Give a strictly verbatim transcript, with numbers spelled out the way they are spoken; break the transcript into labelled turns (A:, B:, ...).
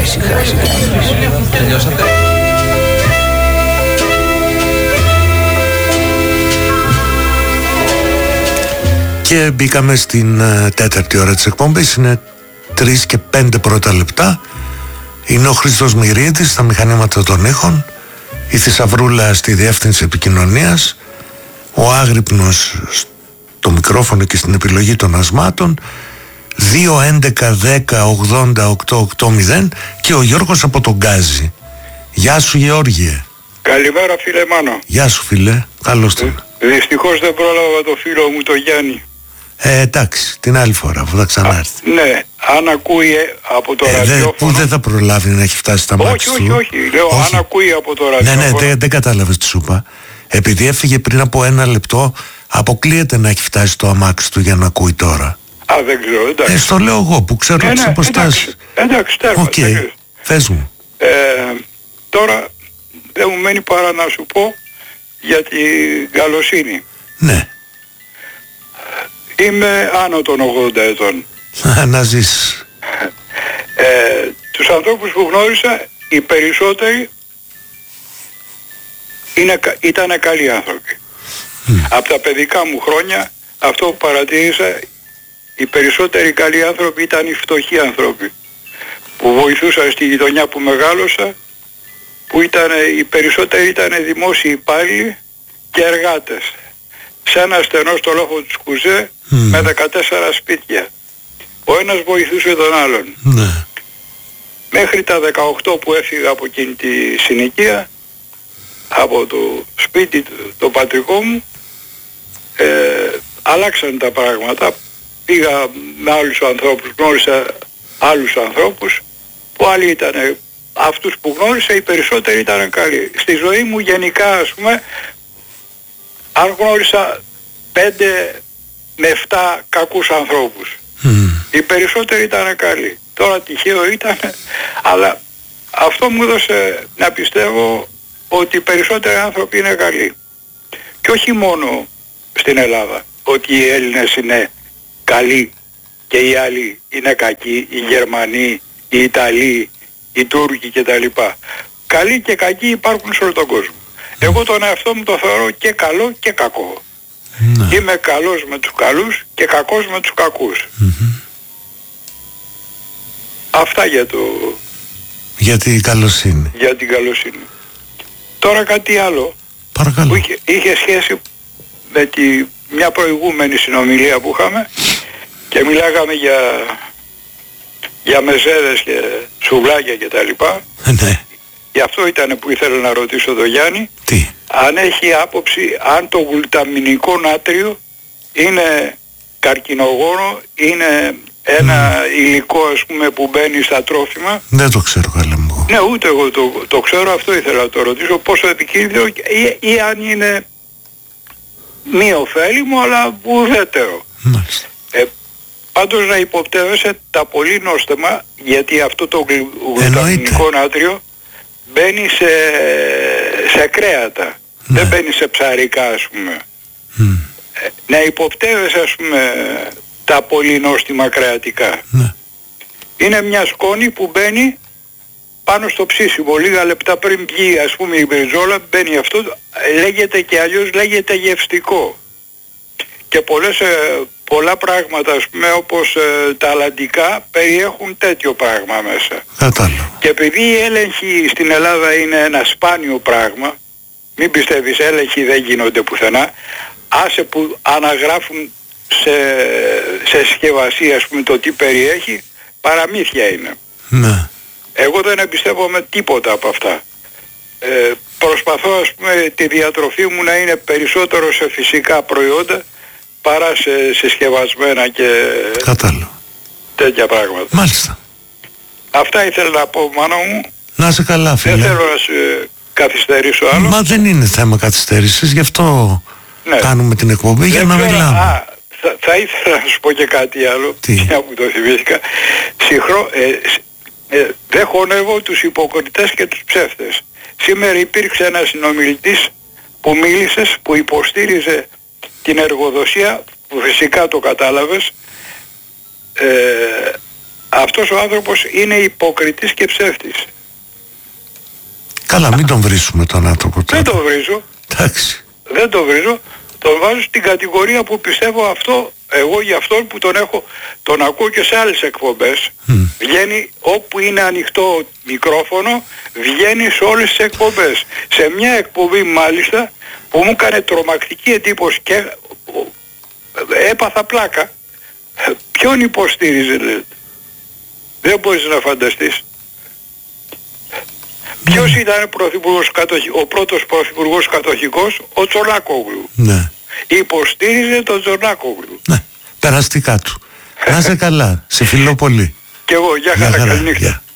A: ησυχάσει. Τελειώσατε?
B: Και μπήκαμε στην uh, τέταρτη ώρα της εκπομπής. Είναι τρεις και πέντε πρώτα λεπτά. Είναι ο Χρήστος Μυρίδης στα μηχανήματα των ήχων, η Θησαυρούλα στη διεύθυνση επικοινωνίας, ο Άγρυπνος στο μικρόφωνο και στην επιλογή των ασμάτων. Δύο έντεκα δέκα ογδόντα οκτώ ογδόντα και ο Γιώργος από τον Γκάζι. Γεια σου Γεώργιε.
C: Καλημέρα φίλε Μάνο.
B: Γεια σου φίλε, καλώς τον.
C: Δυστυχώς δεν πρόλαβα το φίλο μου το Γιάννη.
B: Ε, εντάξει, την άλλη φορά που θα ξανάρθει.
C: Ναι, αν ακούει από το
B: ε,
C: ραδιόφωνο...
B: Δε, πού δεν θα προλάβει να έχει φτάσει στα μάτια του.
C: Όχι, όχι, όχι, λέω όχι. Αν ακούει από το ραδιόφωνο...
B: Ναι, ναι, δεν, δεν κατάλαβες τι σου είπα. Επειδή έφυγε πριν από ένα λεπτό, αποκλείεται να έχει φτάσει το αμάξι του για να ακούει τώρα.
C: Α, δεν ξέρω, εντάξει.
B: Ε, στο λέω εγώ που ξέρω
C: ναι,
B: τις
C: ναι,
B: αποστάσεις.
C: Εντάξει, τέρμα.
B: Οκ, okay. Θες μου.
C: Ε, τώρα δεν μου μένει παρά να σου πω για την καλοσύνη.
B: Ναι.
C: Είμαι άνω των ογδόντα ετών.
B: Να ζήσεις.
C: Ε, τους ανθρώπους που γνώρισα, οι περισσότεροι είναι, ήτανε καλοί άνθρωποι. Mm. Από τα παιδικά μου χρόνια, αυτό που παρατήρησα, οι περισσότεροι καλοί άνθρωποι ήταν οι φτωχοί άνθρωποι που βοηθούσαν στη γειτονιά που μεγάλωσα, που ήταν, οι περισσότεροι ήταν δημόσιοι υπάλληλοι και εργάτες. Σε ένα στενό στο λόφο του Σκουζέ mm. με δεκατέσσερα σπίτια. Ο ένας βοηθούσε τον άλλον.
B: Ναι.
C: Μέχρι τα δεκαοκτώ που έφυγα από εκείνη τη συνοικία, από το σπίτι το πατρικό μου, ε, αλλάξαν τα πράγματα. Πήγα με άλλους ανθρώπους, γνώρισα άλλους ανθρώπους που άλλοι ήταν, αυτούς που γνώρισα οι περισσότεροι ήταν καλοί. Στη ζωή μου γενικά, ας πούμε, αν γνώρισα πέντε με εφτά κακούς ανθρώπους. Mm. Οι περισσότεροι ήταν καλοί. Τώρα τυχαίο ήταν, αλλά αυτό μου έδωσε να πιστεύω ότι οι περισσότεροι άνθρωποι είναι καλοί. Και όχι μόνο στην Ελλάδα, ότι οι Έλληνες είναι καλοί και οι άλλοι είναι κακοί, οι Γερμανοί, οι Ιταλοί, οι Τούρκοι κτλ. Καλοί και κακοί υπάρχουν σε όλο τον κόσμο. Εγώ τον εαυτό μου το θεωρώ και καλό και κακό. Ναι. Είμαι καλός με τους καλούς και κακός με τους κακούς. Mm-hmm. Αυτά για το...
B: Για την καλοσύνη.
C: Για την καλοσύνη. Τώρα κάτι άλλο.
B: Παρακαλώ.
C: Που είχε, είχε σχέση με τη, μια προηγούμενη συνομιλία που είχαμε και μιλάγαμε για, για μεζέδες και σουβλάκια και τα λοιπά.
B: Ναι.
C: Γι' αυτό ήταν που ήθελα να ρωτήσω τον Γιάννη.
B: Τι?
C: Αν έχει άποψη αν το γλουταμινικό νάτριο είναι καρκινογόνο, είναι ένα mm. υλικό ας πούμε που μπαίνει στα τρόφιμα.
B: Δεν το ξέρω καλά μου.
C: Ναι, ούτε εγώ το, το ξέρω, αυτό ήθελα να το ρωτήσω, πόσο επικίνδυνο ή, ή αν είναι μη ωφέλιμο αλλά ουδέτερο.
B: Μάλιστα.
C: Ε, πάντως να υποπτεύεσαι τα πολύ νόστιμα, γιατί αυτό το γλουταμινικό νάτριο μπαίνει σε, σε κρέατα. Ναι. Δεν μπαίνει σε ψαρικά ας πούμε. Mm. Ε, να υποπτεύεσαι ας πούμε τα πολύ νόστιμα κρεατικά. Ναι. Είναι μια σκόνη που μπαίνει πάνω στο ψήσιμο. Λίγα λεπτά πριν βγει ας πούμε η μπριζόλα μπαίνει αυτό, λέγεται και αλλιώς λέγεται γευστικό. Και πολλές, πολλά πράγματα ας πούμε όπως ε, τα αλλαντικά περιέχουν τέτοιο πράγμα μέσα.
B: Κατάλαβα.
C: Και επειδή η έλεγχη στην Ελλάδα είναι ένα σπάνιο πράγμα, μην πιστεύεις έλεγχοι δεν γίνονται πουθενά, άσε που αναγράφουν σε, σε συσκευασία ας πούμε το τι περιέχει, παραμύθια είναι.
B: Ναι. Εγώ
C: δεν εμπιστεύομαι τίποτα από αυτά. Ε, προσπαθώ ας πούμε τη διατροφή μου να είναι περισσότερο σε φυσικά προϊόντα παρά σε συσκευασμένα και
B: κατάλαβα
C: τέτοια πράγματα.
B: Μάλιστα.
C: Αυτά ήθελα να πω Μάνο μου.
B: Να είσαι καλά φίλε.
C: Δεν θέλω να σε καθυστερήσω άλλο.
B: Μα δεν είναι θέμα καθυστέρησης, γι' αυτό ναι. κάνουμε την εκπομπή. Δεν για να ξέρω, μιλάμε.
C: Α, θα, θα ήθελα να σου πω και κάτι άλλο.
B: Τι?
C: Μια που το θυμήθηκα. Συγχρό, ε, ε, δεν χωνεύω τους υποκριτές και τους ψεύτες. Σήμερα υπήρξε ένας συνομιλητής που μίλησες, που υποστήριζε την εργοδοσία, που φυσικά το κατάλαβες, ε, αυτός ο άνθρωπος είναι υποκριτής και ψεύτης.
B: Καλά, μην τον βρίσουμε τον άνθρωπο τώρα.
C: Δεν τον βρίζω.
B: Εντάξει.
C: Δεν τον βρίζω. Τον βάζω στην κατηγορία που πιστεύω αυτό, εγώ για αυτόν που τον έχω, τον ακούω και σε άλλες εκπομπές. Mm. Βγαίνει όπου είναι ανοιχτό μικρόφωνο, βγαίνει σε όλες τις εκπομπές. Σε μια εκπομπή μάλιστα που μου έκανε τρομακτική εντύπωση και έπαθα πλάκα. Ποιον υποστήριζε, λέτε? Δεν μπορείς να φανταστείς. Ποιος ήταν πρωθυπουργός κατοχ... ο πρώτος πρωθυπουργός κατοχικός? Ο Τσολάκογλου.
B: Ναι.
C: Υποστήριζε τον Τσολάκογλου.
B: Ναι. Περαστικά του. Να είσαι καλά. Σε φιλώ πολύ.
C: Κι εγώ. Γεια χαρά. Καλή νύχτα.